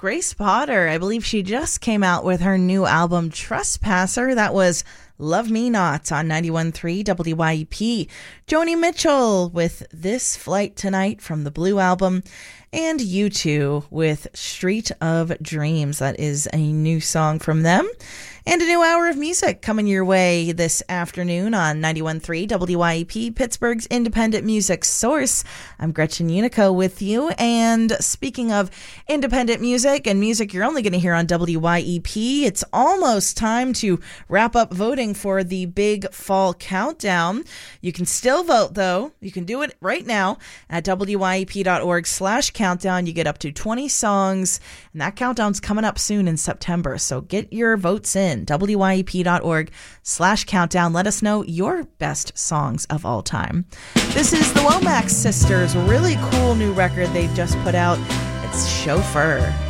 Grace Potter. I believe she just came out with her new album, Trespasser. That was Love Me Not on 91.3 WYEP. Joni Mitchell with This Flight Tonight from the Blue Album. And U2 with Street of Dreams. That is a new song from them. And a new hour of music coming your way this afternoon on 91.3 WYEP, Pittsburgh's independent music source. I'm Gretchen Unico with you. And speaking of independent music and music you're only going to hear on WYEP, it's almost time to wrap up voting for the big fall countdown. You can still vote, though. You can do it right now at wyep.org/countdown. You get up to 20 songs, and that countdown's coming up soon in September. So get your votes in. wyep.org/countdown. Let us know your best songs of all time. This is the Womack Sisters, really cool new record they've just put out. It's Chauffeur.